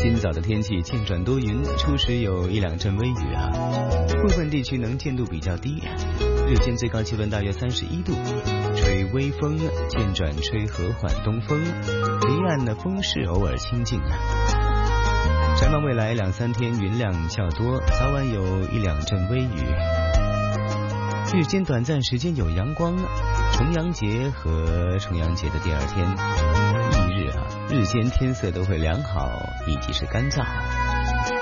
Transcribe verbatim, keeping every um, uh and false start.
今早的天气渐转多云，初时有一两阵微雨啊，部分地区能见度比较低，日间最高气温大约三十一度，吹微风，渐转吹和缓东风，离岸的风势偶尔清劲啊。展望未来两三天云量较多，早晚有一两阵微雨，日间短暂时间有阳光，重阳节和重阳节的第二天翌日啊，日间天色都会良好以及是干燥。